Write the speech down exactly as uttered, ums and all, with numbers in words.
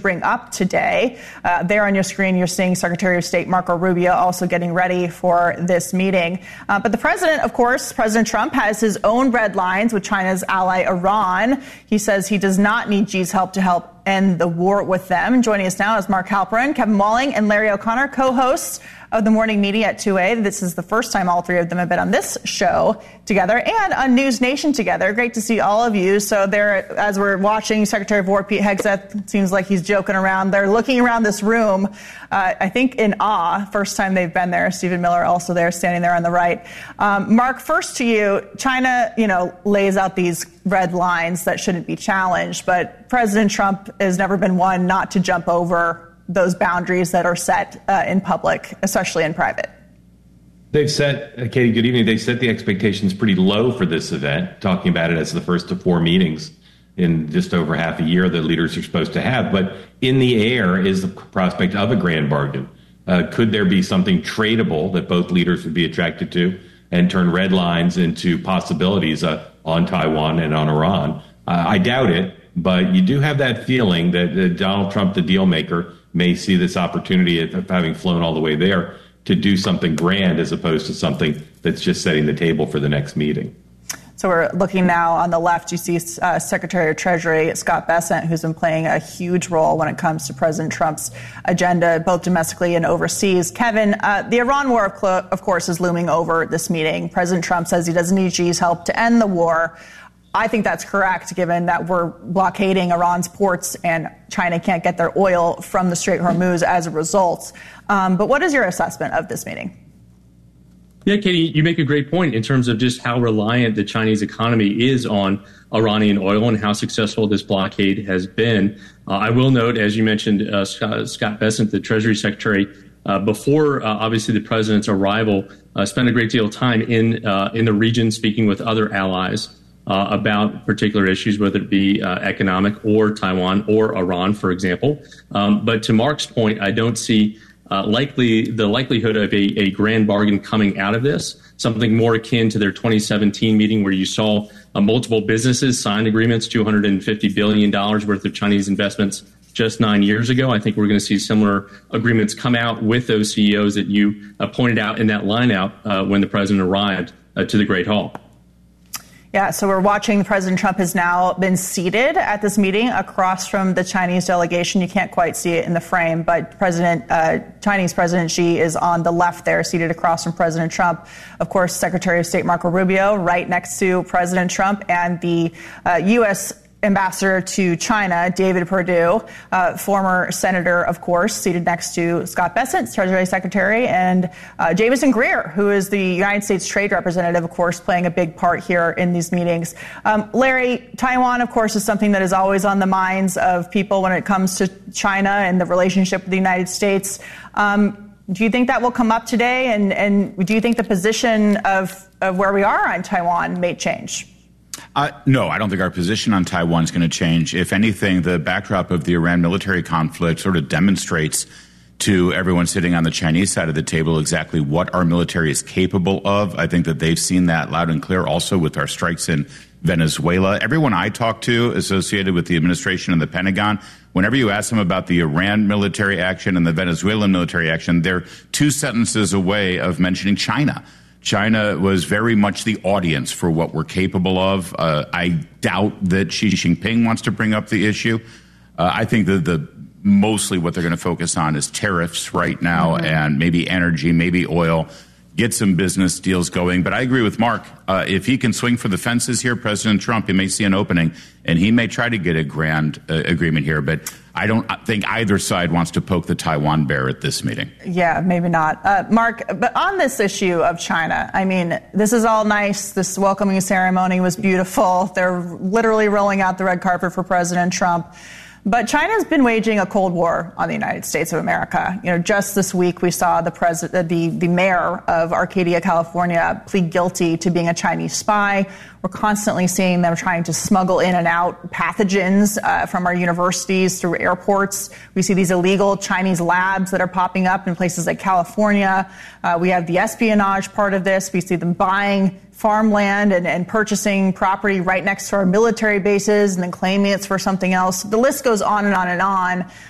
bring up today. Uh, there on your screen, you're seeing Secretary of State Marco Rubio also getting ready for this meeting. Uh, but the president, of course, President Trump, has his own red lines with China's ally Iran. He says he does not need Xi's help to help end the war with them. Joining us now is Mark Halperin, Kevin Walling, and Larry O'Connor, co-hosts of the Morning Media at two A. This is the first time all three of them have been on this show together and on News Nation together. Great to see all of you. So there, as we're watching, Secretary of War Pete Hegseth seems like he's joking around. They're looking around this room, uh, I think in awe. First time they've been there. Stephen Miller also there, standing there on the right. Um, Mark, first to you. China, you know, lays out these red lines that shouldn't be challenged, but President Trump has never been one not to jump over those boundaries that are set uh, in public, especially in private. They've set, uh, Katie, good evening. They set the expectations pretty low for this event, talking about it as the first of four meetings in just over half a year that leaders are supposed to have. But in the air is the prospect of a grand bargain. Uh, could there be something tradable that both leaders would be attracted to and turn red lines into possibilities uh, on Taiwan and on Iran? Uh, I doubt it, but you do have that feeling that uh, Donald Trump, the deal maker, may see this opportunity of having flown all the way there to do something grand as opposed to something that's just setting the table for the next meeting. So we're looking now on the left. You see uh, Secretary of Treasury Scott Bessent, who's been playing a huge role when it comes to President Trump's agenda, both domestically and overseas. Kevin, uh, the Iran war, of, cl- of course, is looming over this meeting. President Trump says he doesn't need Xi's help to end the war. I think that's correct, given that we're blockading Iran's ports and China can't get their oil from the Strait of Hormuz as a result. Um, but what is your assessment of this meeting? Yeah, Katie, you make a great point in terms of just how reliant the Chinese economy is on Iranian oil and how successful this blockade has been. Uh, I will note, as you mentioned, uh, Scott, Scott Bessent, the Treasury Secretary, uh, before uh, obviously the president's arrival, uh, spent a great deal of time in uh, in the region speaking with other allies Uh, about particular issues, whether it be uh, economic or Taiwan or Iran, for example. Um, but to Mark's point, I don't see uh, likely the likelihood of a, a grand bargain coming out of this, something more akin to their twenty seventeen meeting where you saw uh, multiple businesses sign agreements, two hundred fifty billion dollars worth of Chinese investments just nine years ago. I think we're going to see similar agreements come out with those C E Os that you uh, pointed out in that lineup uh, when the president arrived uh, to the Great Hall. Yeah, so we're watching. President Trump has now been seated at this meeting across from the Chinese delegation. You can't quite see it in the frame, but President, uh, Chinese President Xi is on the left there, seated across from President Trump. Of course, Secretary of State Marco Rubio right next to President Trump, and the uh, U S Ambassador to China, David Perdue, uh, former senator, of course, seated next to Scott Bessent, Treasury Secretary, and uh, Jamieson Greer, who is the United States Trade Representative, of course, playing a big part here in these meetings. Um, Larry, Taiwan, of course, is something that is always on the minds of people when it comes to China and the relationship with the United States. Um, do you think that will come up today? And, and do you think the position of, of where we are on Taiwan may change? Uh, no, I don't think our position on Taiwan is going to change. If anything, the backdrop of the Iran military conflict sort of demonstrates to everyone sitting on the Chinese side of the table exactly what our military is capable of. I think that they've seen that loud and clear also with our strikes in Venezuela. Everyone I talk to associated with the administration and the Pentagon, whenever you ask them about the Iran military action and the Venezuelan military action, they're two sentences away of mentioning China. China was very much the audience for what we're capable of. Uh, I doubt that Xi Jinping wants to bring up the issue. Uh, I think that the mostly what they're going to focus on is tariffs right now, mm-hmm. and maybe energy, maybe oil, get some business deals going. But I agree with Mark. Uh, if he can swing for the fences here, President Trump, he may see an opening, and he may try to get a grand uh, agreement here. But I don't think either side wants to poke the Taiwan bear at this meeting. Yeah, maybe not. Uh, Mark, but on this issue of China, I mean, this is all nice. This welcoming ceremony was beautiful. They're literally rolling out the red carpet for President Trump. But China's been waging a Cold War on the United States of America. You know, just this week we saw the president, the, the mayor of Arcadia, California, plead guilty to being a Chinese spy. We're constantly seeing them trying to smuggle in and out pathogens uh, from our universities through airports. We see these illegal Chinese labs that are popping up in places like California. Uh, we have the espionage part of this. We see them buying farmland and, and purchasing property right next to our military bases and then claiming it's for something else. The list goes on and on and on.